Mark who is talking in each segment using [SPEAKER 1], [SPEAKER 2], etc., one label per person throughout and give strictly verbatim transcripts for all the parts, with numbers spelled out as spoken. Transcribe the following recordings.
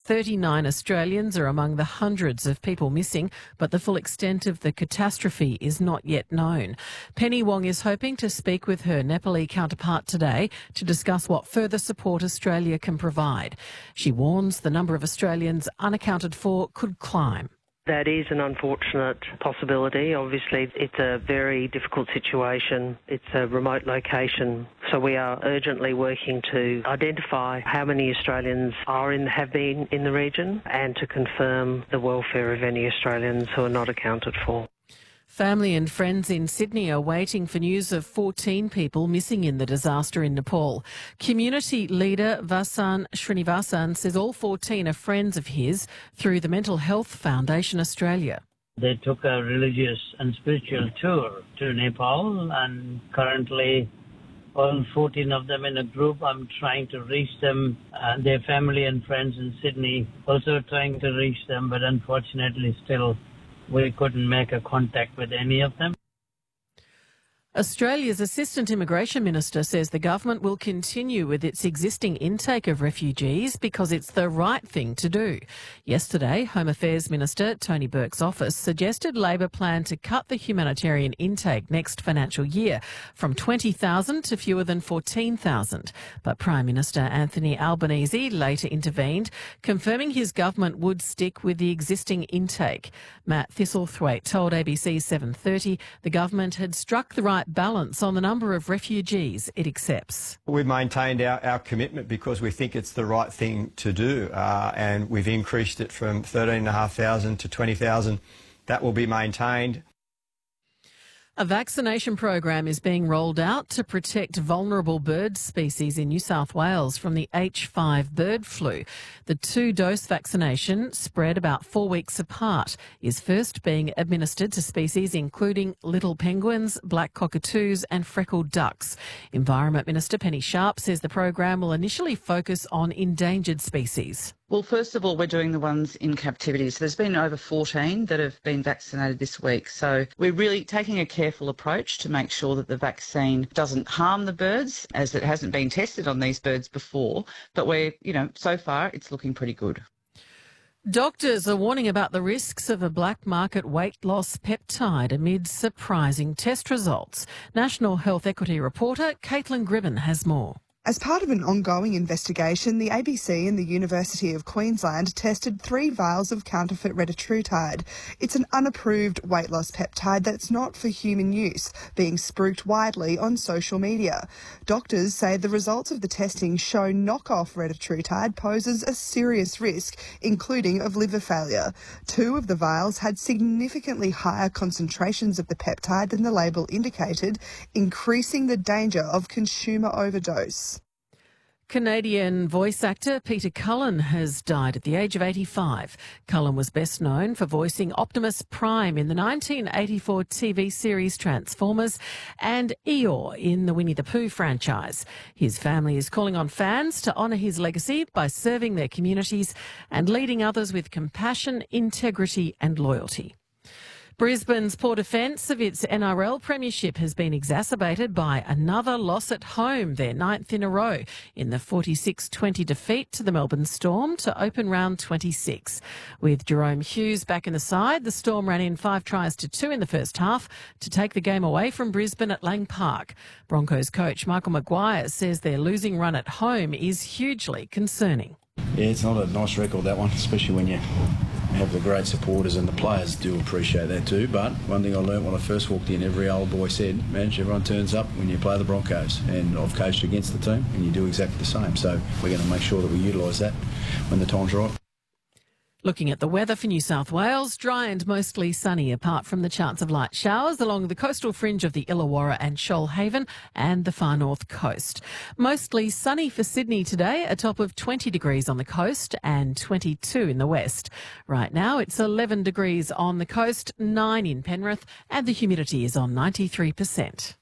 [SPEAKER 1] thirty-nine Australians are among the hundreds of people missing, but the full extent of the catastrophe is not yet known. Penny Wong is hoping to speak with her Nepali counterpart today to discuss what further support Australia can provide. She warns the number of Australians unaccounted for could climb.
[SPEAKER 2] That is an unfortunate possibility. Obviously, it's a very difficult situation. It's a remote location. So we are urgently working to identify how many Australians are in, have been in the region and to confirm the welfare of any Australians who are not accounted for.
[SPEAKER 1] Family and friends in Sydney are waiting for news of fourteen people missing in the disaster in Nepal. Community leader Vasan Srinivasan says all fourteen are friends of his through the Mental Health Foundation Australia.
[SPEAKER 3] They took a religious and spiritual tour to Nepal, and currently all fourteen of them in a group. I'm trying to reach them, and their family and friends in Sydney also trying to reach them, but unfortunately still we couldn't make a contact with any of them.
[SPEAKER 1] Australia's Assistant Immigration Minister says the government will continue with its existing intake of refugees because it's the right thing to do. Yesterday, Home Affairs Minister Tony Burke's office suggested Labor plan to cut the humanitarian intake next financial year from twenty thousand to fewer than fourteen thousand. But Prime Minister Anthony Albanese later intervened, confirming his government would stick with the existing intake. Matt Thistlethwaite told A B C seven thirty the government had struck the right balance on the number of refugees it accepts.
[SPEAKER 4] We've maintained our, our commitment because we think it's the right thing to do, uh, and we've increased it from thirteen thousand five hundred to twenty thousand. That will be maintained.
[SPEAKER 1] A vaccination program is being rolled out to protect vulnerable bird species in New South Wales from the H five bird flu. The two-dose vaccination, spread about four weeks apart, is first being administered to species including little penguins, black cockatoos and freckled ducks. Environment Minister Penny Sharp says the program will initially focus on endangered species.
[SPEAKER 5] Well, first of all, we're doing the ones in captivity. So there's been over fourteen that have been vaccinated this week. So we're really taking a careful approach to make sure that the vaccine doesn't harm the birds, as it hasn't been tested on these birds before. But we're, you know, so far it's looking pretty good.
[SPEAKER 1] Doctors are warning about the risks of a black market weight loss peptide amid surprising test results. National Health Equity reporter Caitlin Gribben has more.
[SPEAKER 6] As part of an ongoing investigation, the A B C and the University of Queensland tested three vials of counterfeit retatrutide. It's an unapproved weight loss peptide that's not for human use, being spruiked widely on social media. Doctors say the results of the testing show knockoff retatrutide poses a serious risk, including of liver failure. Two of the vials had significantly higher concentrations of the peptide than the label indicated, increasing the danger of consumer overdose.
[SPEAKER 1] Canadian voice actor Peter Cullen has died at the age of eighty-five. Cullen was best known for voicing Optimus Prime in the nineteen eighty-four T V series Transformers and Eeyore in the Winnie the Pooh franchise. His family is calling on fans to honour his legacy by serving their communities and leading others with compassion, integrity and loyalty. Brisbane's poor defence of its N R L premiership has been exacerbated by another loss at home, their ninth in a row, in the forty-six twenty defeat to the Melbourne Storm to open round twenty-six. With Jerome Hughes back in the side, the Storm ran in five tries to two in the first half to take the game away from Brisbane at Lang Park. Broncos coach Michael Maguire says their losing run at home is hugely concerning.
[SPEAKER 7] Yeah, it's not a nice record, that one, especially when you have the great supporters, and the players do appreciate that too. But one thing I learnt when I first walked in, every old boy said, man, everyone turns up when you play the Broncos, and I've coached against the team and you do exactly the same. So we're going to make sure that we utilise that when the time's right.
[SPEAKER 1] Looking at the weather for New South Wales, dry and mostly sunny apart from the chance of light showers along the coastal fringe of the Illawarra and Shoalhaven and the far north coast. Mostly sunny for Sydney today, a top of twenty degrees on the coast and twenty-two in the west. Right now it's eleven degrees on the coast, nine in Penrith, and the humidity is on ninety-three percent.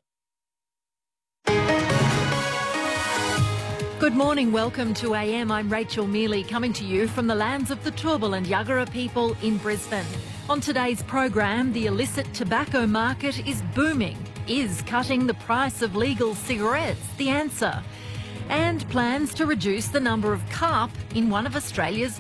[SPEAKER 8] Good morning, welcome to A M. I'm Rachel Mealy, coming to you from the lands of the Turrbal and Yuggera people in Brisbane. On today's program, the illicit tobacco market is booming. Is cutting the price of legal cigarettes the answer? And plans to reduce the number of carp in one of Australia's